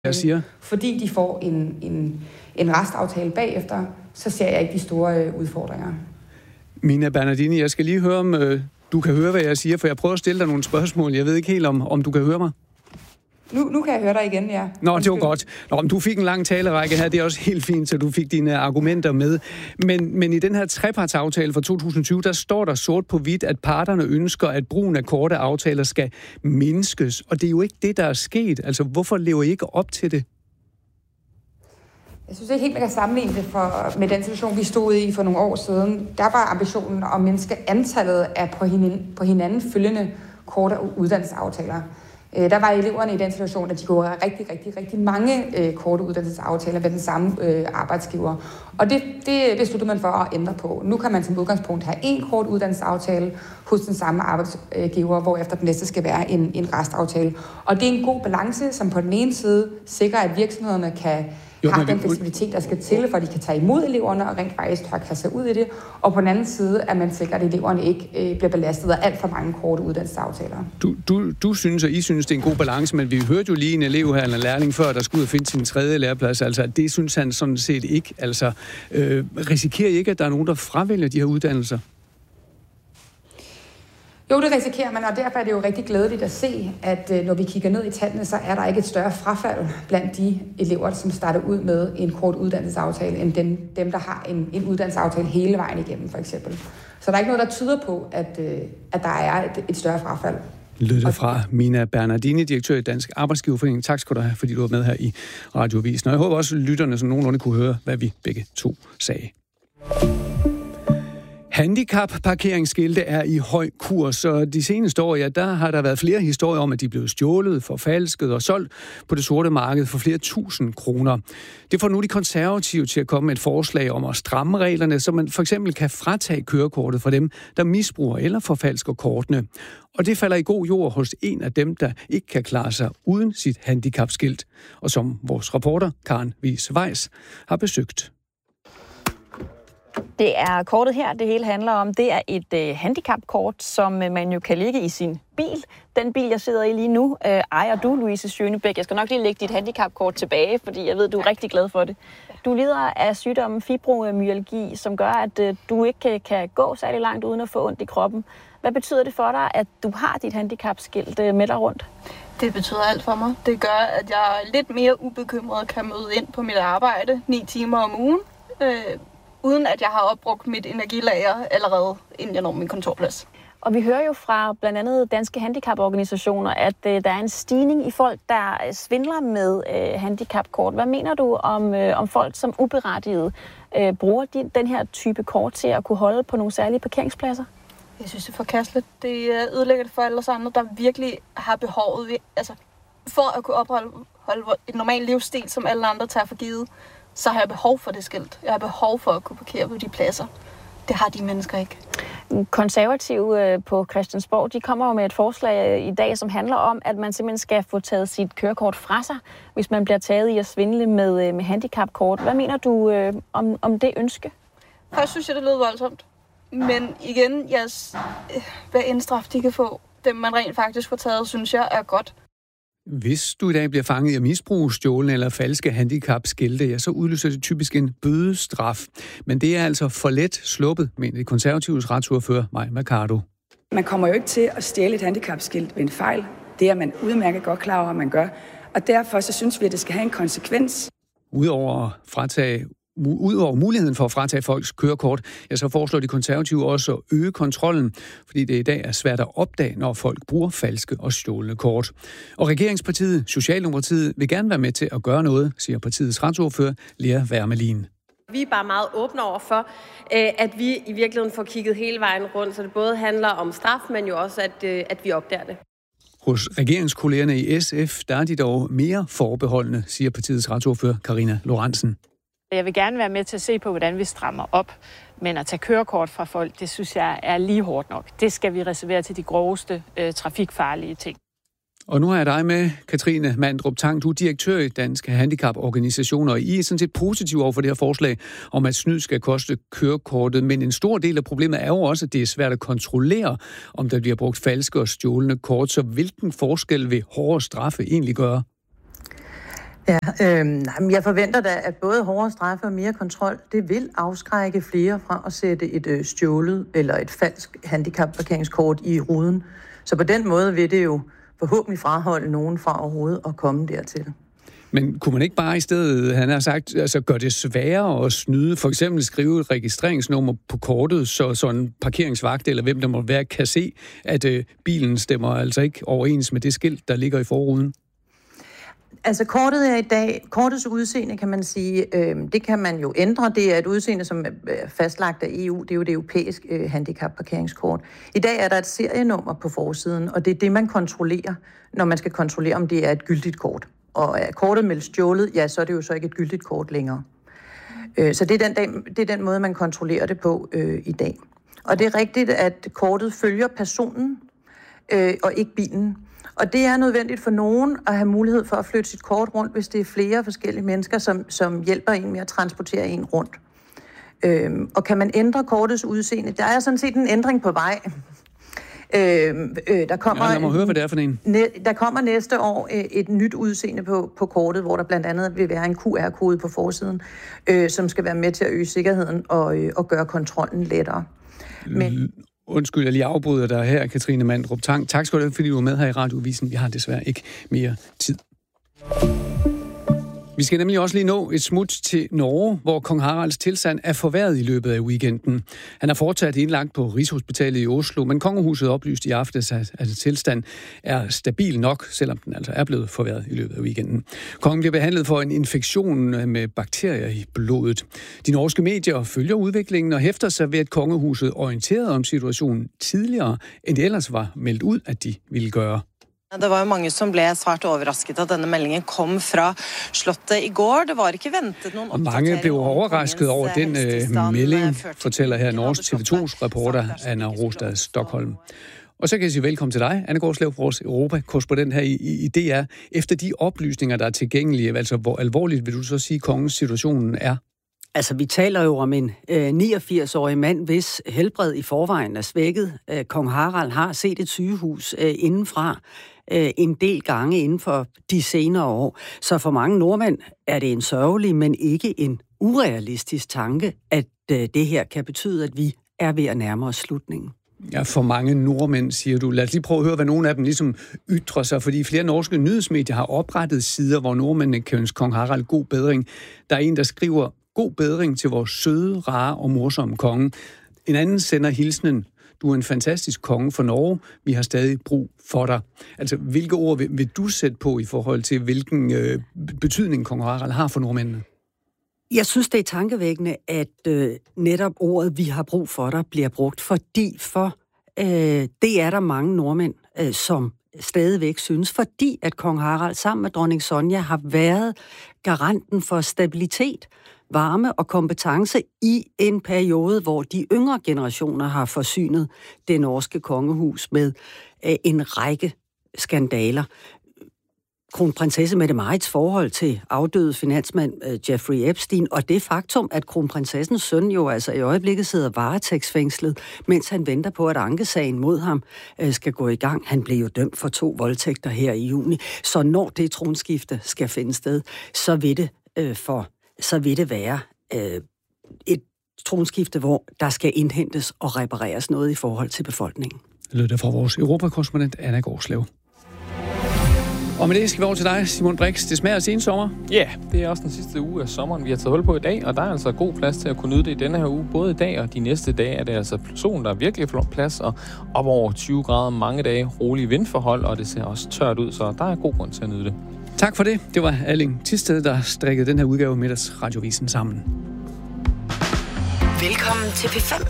Jeg siger. Fordi de får en restaftale bagefter, så ser jeg ikke de store udfordringer. Mina Bernardini, jeg skal lige høre, om du kan høre, hvad jeg siger, for jeg prøver at stille dig nogle spørgsmål. Jeg ved ikke helt, om du kan høre mig. Nu kan jeg høre dig igen, ja. Nå, det var godt. Nå, du fik en lang talerække her, det er også helt fint, så du fik dine argumenter med. Men i den her trepartsaftale fra 2020, der står der sort på hvidt, at parterne ønsker, at brugen af korte aftaler skal mindskes. Og det er jo ikke det, der er sket. Altså, hvorfor lever I ikke op til det? Jeg synes ikke helt, man kan sammenligne det med den situation, vi stod i for nogle år siden. Der var ambitionen at mindske antallet af på hinanden følgende korte uddannelsesaftaler. Der var eleverne i den situation, at de kunne have rigtig mange korte uddannelsesaftaler med den samme arbejdsgiver. Og det besluttede man for at ændre på. Nu kan man som udgangspunkt have en kort uddannelsesaftale hos den samme arbejdsgiver, hvorefter den næste skal være en restaftale. Og det er en god balance, som på den ene side sikrer, at virksomhederne kan have den fleksibilitet, der skal til, for at de kan tage imod eleverne og rent faktisk tør kaste sig ud i det. Og på den anden side, at man sikrer, at eleverne ikke bliver belastet af alt for mange korte uddannelsesaftaler. Du synes, og I synes, det er en god balance, men vi hørte jo lige en elev her, eller en lærling før, der skulle ud og finde sin 3. læreplads. Altså, det synes han sådan set ikke. Altså, risikerer I ikke, at der er nogen, der fravælger de her uddannelser? Jo, det risikerer man, og derfor er det jo rigtig glædeligt at se, at når vi kigger ned i tallene, så er der ikke et større frafald blandt de elever, som starter ud med en kort uddannelsesaftale, end dem der har en uddannelsesaftale hele vejen igennem, for eksempel. Så der er ikke noget, der tyder på, at der er et større frafald. Lød det fra Mina Bernardini, direktør i Dansk Arbejdsgiverforening. Tak skal du have, fordi du var med her i Radioavisen. Og jeg håber også, at lytterne som nogenlunde kunne høre, hvad vi begge to sagde. Handicapparkeringsskilte er i høj kurs, og de seneste år, der har der været flere historier om, at de er blevet stjålet, forfalsket og solgt på det sorte marked for flere tusind kroner. Det får nu de konservative til at komme med et forslag om at stramme reglerne, så man for eksempel kan fratage kørekortet fra dem, der misbruger eller forfalsker kortene. Og det falder i god jord hos en af dem, der ikke kan klare sig uden sit handicapskilt, og som vores reporter Karen Wies-Weiss har besøgt. Det er kortet her, det hele handler om. Det er et handicapkort, som man jo kan lægge i sin bil. Den bil, jeg sidder i lige nu, ejer du, Louise Schønebæk. Jeg skal nok lige lægge dit handicapkort tilbage, fordi jeg ved, du er rigtig glad for det. Du lider af sygdommen fibromyalgi, som gør, at du ikke kan gå særlig langt uden at få ondt i kroppen. Hvad betyder det for dig, at du har dit handicapskilt med dig rundt? Det betyder alt for mig. Det gør, at jeg lidt mere ubekymret kan møde ind på mit arbejde 9 timer om ugen. Uden at jeg har opbrugt mit energilager allerede, inden jeg når min kontorplads. Og vi hører jo fra blandt andet danske handicaporganisationer, at der er en stigning i folk, der svindler med handicapkort. Hvad mener du om folk, som uberettiget bruger den her type kort til at kunne holde på nogle særlige parkeringspladser? Jeg synes, det er forkasteligt. Det ødelægger det for alle os andre, der virkelig har behovet for at kunne opholde et normalt livsstil, som alle andre tager for givet. Så har jeg behov for det skilt. Jeg har behov for at kunne parkere på de pladser. Det har de mennesker ikke. Konservative på Christiansborg, de kommer jo med et forslag i dag, som handler om, at man simpelthen skal få taget sit kørekort fra sig, hvis man bliver taget i at svindle med handicapkort. Hvad mener du om det ønske? Først synes jeg, det lød voldsomt. Men igen, hvad en straf de kan få, dem man rent faktisk får taget, synes jeg er godt. Hvis du i dag bliver fanget i at misbruge stjålne eller falske handicapskilte, ja, så udløser det typisk en bødestraf. Men det er altså for let sluppet, mener de konservatives retsordfører Mai Mercado. Man kommer jo ikke til at stjæle et handicapskilt ved en fejl. Det er man udmærket godt klar over, at man gør. Og derfor så synes vi, at det skal have en konsekvens. Udover muligheden for at fratage folks kørekort, ja, så foreslår de konservative også at øge kontrollen, fordi det i dag er svært at opdage, når folk bruger falske og stjålne kort. Og regeringspartiet, Socialdemokratiet, vil gerne være med til at gøre noget, siger partiets retsordfører Lea Wermelin. Vi er bare meget åbne over for, at vi i virkeligheden får kigget hele vejen rundt, så det både handler om straf, men jo også, at vi opdager det. Hos regeringskollegerne i SF, der er de dog mere forbeholdne, siger partiets retsordfører Karina Lorentzen. Jeg vil gerne være med til at se på, hvordan vi strammer op, men at tage kørekort fra folk, det synes jeg er lige hårdt nok. Det skal vi reservere til de groveste trafikfarlige ting. Og nu har jeg dig med, Katrine Mandrup Tang. Du er direktør i Danske Handicaporganisationer, og I er sådan set positive over for det her forslag om, at snyd skal koste kørekortet. Men en stor del af problemet er jo også, at det er svært at kontrollere, om der bliver brugt falske og stjålne kort. Så hvilken forskel vil hårdere straffe egentlig gøre? Ja, jeg forventer da, at både hårdere straffe og mere kontrol, det vil afskrække flere fra at sætte et stjålet eller et falsk handicapparkeringskort i ruden. Så på den måde vil det jo forhåbentlig fraholde nogen fra overhovedet at komme dertil. Men kunne man ikke bare i stedet, han har sagt, altså gøre det sværere at snyde, for eksempel skrive et registreringsnummer på kortet, så sådan en parkeringsvagt eller hvem der må være, kan se, at bilen stemmer altså ikke overens med det skilt, der ligger i forruden? Altså kortet er i dag, kortets udseende kan man sige, det kan man jo ændre. Det er et udseende, som er fastlagt af EU, det er jo det europæiske handicapparkeringskort. I dag er der et serienummer på forsiden, og det er det, man kontrollerer, når man skal kontrollere, om det er et gyldigt kort. Og er kortet meldt stjålet, ja, så er det jo så ikke et gyldigt kort længere. Så det er den måde, man kontrollerer det på i dag. Og det er rigtigt, at kortet følger personen og ikke bilen. Og det er nødvendigt for nogen at have mulighed for at flytte sit kort rundt, hvis det er flere forskellige mennesker, som hjælper en med at transportere en rundt. Og kan man ændre kortets udseende? Der er sådan set en ændring på vej. Der kommer høre, hvad det er for en. Der kommer næste år et nyt udseende på kortet, hvor der blandt andet vil være en QR-kode på forsiden, som skal være med til at øge sikkerheden og gøre kontrollen lettere. Men undskyld, jeg lige afbryder dig her, Katrine Mandrup Tang. Tak skal du have, fordi du var med her i Radiovisen. Vi har desværre ikke mere tid. Vi skal nemlig også lige nå et smut til Norge, hvor kong Haralds tilstand er forværret i løbet af weekenden. Han er fortsat indlagt på Rigshospitalet i Oslo, men kongehuset oplyste i aftes, at tilstand er stabil nok, selvom den altså er blevet forværret i løbet af weekenden. Kongen bliver behandlet for en infektion med bakterier i blodet. De norske medier følger udviklingen og hæfter sig ved, at kongehuset orienterede om situationen tidligere, end det ellers var meldt ud, at de ville gøre. Det var jo mange som blev svært overrasket at denne meldingen kom fra slottet i går. Det var ikke ventet nogen opdatering. Og mange blev overrasket over den melding, fortæller her Norsk TV2's reporter Anna Rostad Stockholm. Og så kan jeg sige velkommen til dig, Anne Gårdslev, vores Europa-korrespondent her i DR. Efter de oplysninger, der er tilgængelige, altså hvor alvorligt vil du så sige, kongens situationen er? Altså, vi taler jo om en 89-årig mand, hvis helbred i forvejen er svækket. Kong Harald har set et sygehus indenfra en del gange inden for de senere år. Så for mange nordmænd er det en sørgelig, men ikke en urealistisk tanke, at det her kan betyde, at vi er ved at nærme os slutningen. Ja, for mange nordmænd, siger du. Lad os lige prøve at høre, hvad nogle af dem ligesom ytrer sig, fordi flere norske nyhedsmedier har oprettet sider, hvor nordmændene kan ønske kong Harald god bedring. Der er en, der skriver, god bedring til vores søde, rare og morsomme konge. En anden sender hilsenen, du er en fantastisk konge for Norge, vi har stadig brug for dig. Altså, hvilke ord vil du sætte på i forhold til, hvilken betydning kong Harald har for nordmændene? Jeg synes, det er tankevækkende, at netop ordet, vi har brug for dig, bliver brugt, fordi det er der mange nordmænd, som stadigvæk synes, fordi at kong Harald sammen med dronning Sonja har været garanten for stabilitet, varme og kompetence i en periode, hvor de yngre generationer har forsynet det norske kongehus med en række skandaler. Kronprinsesse Mette-Marits forhold til afdøde finansmand Jeffrey Epstein, og det faktum, at kronprinsessens søn jo altså i øjeblikket sidder varetægtsfængslet, mens han venter på, at ankesagen mod ham skal gå i gang. Han blev jo dømt for 2 voldtægter her i juni. Så når det tronskifte skal finde sted, så vil det være et tronskifte, hvor der skal indhentes og repareres noget i forhold til befolkningen. Det lød det fra vores Europakorrespondent Anna Gårdslev. Og med det skal vi over til dig, Simon Brix. Det smager af sensommer. Ja, det er også den sidste uge af sommeren, vi har taget hul på i dag, og der er altså god plads til at kunne nyde det i denne her uge. Både i dag og de næste dage er det altså solen, der er virkelig flot plads, og op over 20 grader mange dage, rolige vindforhold, og det ser også tørt ud, så der er god grund til at nyde det. Tak for det. Det var Erling Tisted, der strikkede den her udgave af Middagsradiovisen sammen. Velkommen til P5.